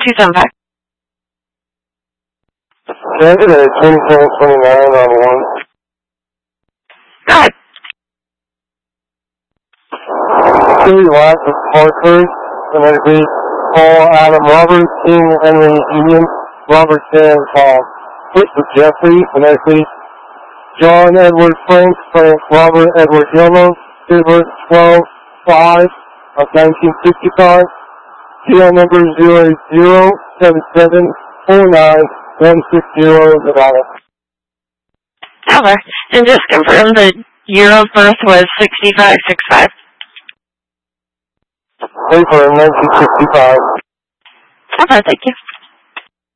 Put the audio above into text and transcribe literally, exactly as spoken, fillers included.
two seven five. Candidate twenty-seven twenty-nine on one. Go ahead. City Lots of Hartford, phonetically Paul, Adam, Robert, King, Henry, Union, Robert, Sam, Paul. Richard, Jeffrey, phonetically John, Edward, Frank, Frank, Robert, Edward, Yellow, Silver, twelve five of nineteen sixty-five. P L number zero eight zero seven seven four nine one six zero, Nevada. Okay. And just confirm the year of birth was sixty-five sixty-five. Confirm nineteen sixty-five. Okay, thank you.